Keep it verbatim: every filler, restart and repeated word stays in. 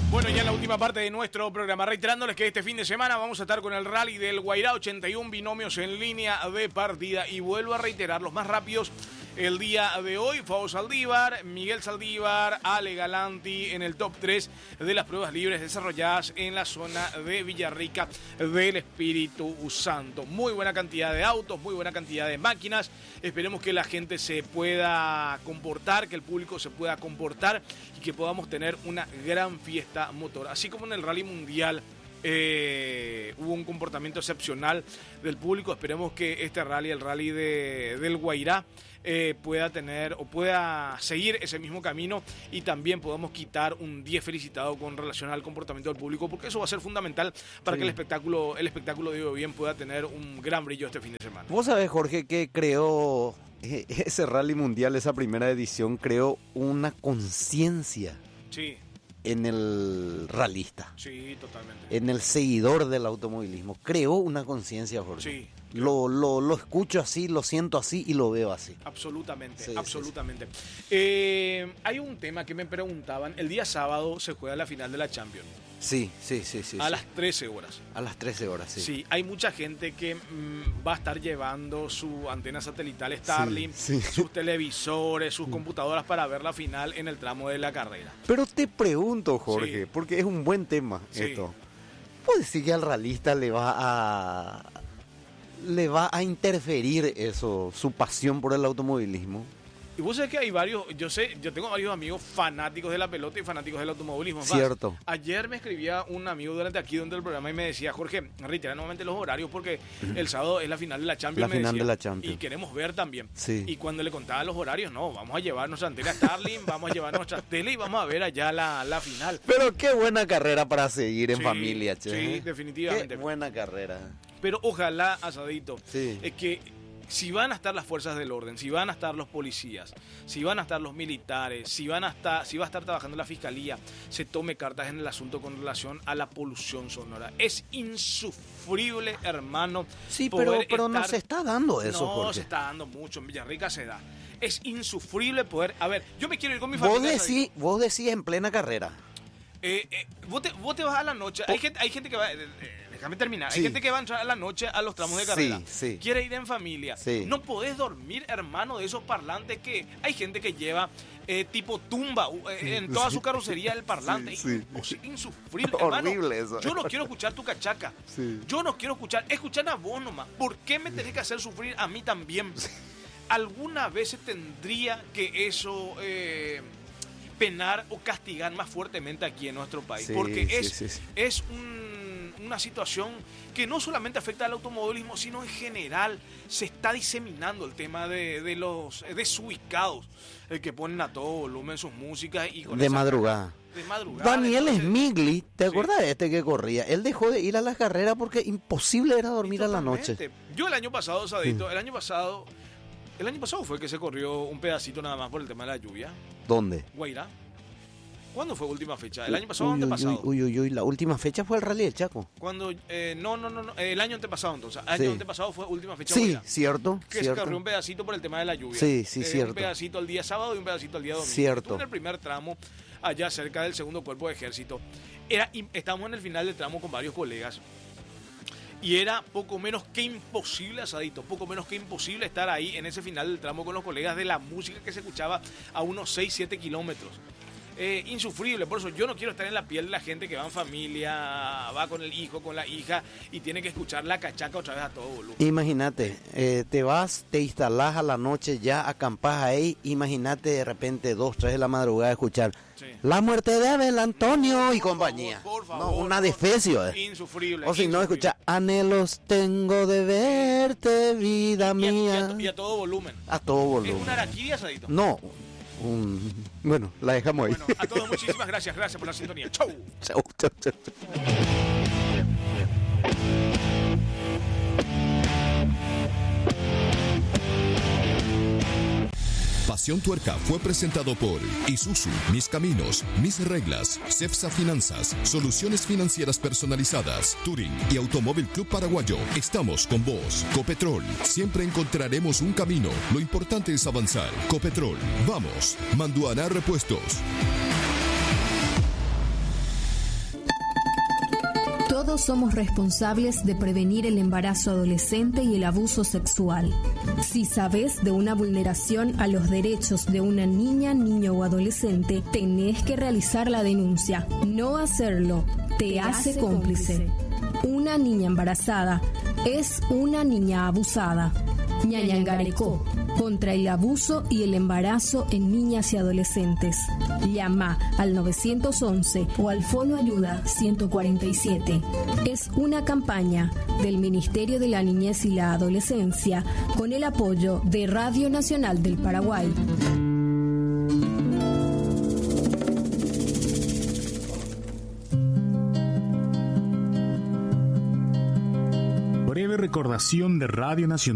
Bueno, ya en la última parte de nuestro programa, reiterándoles que este fin de semana vamos a estar con el Rally del Guairá, ochenta y uno binomios en línea de partida. Y vuelvo a reiterar, los más rápidos el día de hoy: Fabo Saldívar, Miguel Saldívar, Ale Galanti en el top tres de las pruebas libres desarrolladas en la zona de Villarrica del Espíritu Santo. Muy buena cantidad de autos, muy buena cantidad de máquinas. Esperemos que la gente se pueda comportar, que el público se pueda comportar y que podamos tener una gran fiesta motor. Así como en el Rally Mundial eh, hubo un comportamiento excepcional del público, esperemos que este rally, el Rally de, del Guairá, Eh, pueda tener o pueda seguir ese mismo camino y también podamos quitar un diez felicitado con relación al comportamiento del público, porque eso va a ser fundamental para sí. que el espectáculo, el espectáculo de bien pueda tener un gran brillo este fin de semana. Vos sabés, Jorge, que creó eh, ese Rally Mundial, esa primera edición, creó una conciencia sí. en el ralista. Sí, totalmente. En el seguidor del automovilismo. Creó una conciencia, Jorge. Sí. Lo, lo, lo escucho así, lo siento así y lo veo así. Absolutamente, sí, absolutamente. Sí, sí. Eh, hay un tema que me preguntaban. El día sábado se juega la final de la Champions. Sí, sí, sí, sí. A sí. las trece horas. A las trece horas, sí. Sí, hay mucha gente que mmm, va a estar llevando su antena satelital Starlink, sí, sí. sus televisores, sus computadoras para ver la final en el tramo de la carrera. Pero te pregunto, Jorge, sí. porque es un buen tema sí. esto. ¿Puedes decir que al ralista le va a le va a interferir eso, su pasión por el automovilismo? Y vos sabés que hay varios, yo sé, yo tengo varios amigos fanáticos de la pelota y fanáticos del automovilismo. Cierto. Más, ayer me escribía un amigo durante aquí durante el programa y me decía: Jorge, reitera nuevamente los horarios porque el sábado es la final de la Champions. La final decía, de la Champions. Y queremos ver también. Sí. Y cuando le contaba los horarios, no, vamos a llevar nuestra antena Starlink, vamos a llevar nuestra tele y vamos a ver allá la, la final. Pero qué buena carrera para seguir en sí, familia, che. Sí, definitivamente. Qué buena carrera. Pero ojalá, Asadito, sí. es que si van a estar las fuerzas del orden, si van a estar los policías, si van a estar los militares, si van a estar, si va a estar trabajando la fiscalía, se tome cartas en el asunto con relación a la polución sonora. Es insufrible, hermano. Sí, pero, pero estar... no se está dando eso, No, Jorge. se está dando mucho. En Villarrica se da. Es insufrible poder... A ver, yo me quiero ir con mi familia. Vos decís, vos decís en plena carrera. Eh, eh, vos, te, vos te vas a la noche. Hay gente, hay gente que va... Eh, eh, déjame terminar. Sí. Hay gente que va a entrar a la noche a los tramos de carrera. Sí, sí. Quiere ir en familia. Sí. No podés dormir, hermano, de esos parlantes que... Hay gente que lleva eh, tipo tumba eh, en toda su carrocería el parlante. Sí, sí. Es insufrible, horrible hermano. eso. Yo no quiero escuchar tu cachaca. Sí. Yo no quiero escuchar... Escuchan a vos nomás. ¿Por qué me tenés que hacer sufrir a mí también? Sí. Alguna vez se tendría que eso... Eh, penar o castigar más fuertemente aquí en nuestro país, sí, porque sí, es, sí, sí. es un, una situación que no solamente afecta al automovilismo, sino en general se está diseminando el tema de, de los desubicados, el que ponen a todo volumen sus músicas y con de esa, madrugada. De madrugada. Daniel entonces, Smigli, ¿te sí. acuerdas de este que corría? Él dejó de ir a la carrera porque imposible era dormir a la noche. Yo el año pasado, Sadito, sí. el año pasado... El año pasado fue que se corrió un pedacito nada más por el tema de la lluvia. ¿Dónde? Guairá. ¿Cuándo fue última fecha? ¿El año pasado o antepasado? Uy, uy, uy, la última fecha fue el Rally del Chaco. Cuando, eh, no, no, no, no, el año antepasado entonces. El sí. año antepasado fue última fecha. Sí, Guairá, cierto. Que cierto. se corrió un pedacito por el tema de la lluvia. Sí, sí, eh, cierto. Un pedacito el día sábado y un pedacito el día domingo. Cierto. Estuve en el primer tramo, allá cerca del segundo cuerpo de ejército. Era, estábamos en el final del tramo con varios colegas. Y era poco menos que imposible, Asadito, poco menos que imposible estar ahí en ese final del tramo con los colegas de la música que se escuchaba a unos seis, siete kilómetros. Eh, insufrible, por eso yo no quiero estar en la piel de la gente que va en familia, va con el hijo, con la hija y tiene que escuchar la cachaca otra vez a todo volumen. Imagínate, eh, te vas, te instalás a la noche, ya acampás ahí, imagínate de repente dos, tres de la madrugada escuchar sí. La muerte de Abel Antonio y por compañía. Favor, por favor, no, una por defecio. Eh. Insufrible. O si insufrible. no, escucha, anhelos tengo de verte, vida y a, mía. Y a, y a todo volumen. A todo volumen. ¿Es una araquiri, Asadito? No. Un... Bueno, la dejamos ahí. Bueno, a todos muchísimas gracias, gracias por la sintonía. Chau. Chau, chau, chau. Pasión Tuerca fue presentado por Isuzu, Mis Caminos, Mis Reglas, Cepsa Finanzas, Soluciones Financieras Personalizadas, Touring y Automóvil Club Paraguayo. Estamos con vos. Copetrol, siempre encontraremos un camino. Lo importante es avanzar. Copetrol, vamos. Manduana Repuestos. Todos somos responsables de prevenir el embarazo adolescente y el abuso sexual. Si sabes de una vulneración a los derechos de una niña, niño o adolescente, tenés que realizar la denuncia. No hacerlo te, te hace, hace cómplice. cómplice. Una niña embarazada es una niña abusada. Ñañangarecó, contra el abuso y el embarazo en niñas y adolescentes. Llama al nueve once o al Fono Ayuda ciento cuarenta y siete. Es una campaña del Ministerio de la Niñez y la Adolescencia con el apoyo de Radio Nacional del Paraguay. Breve recordación de Radio Nacional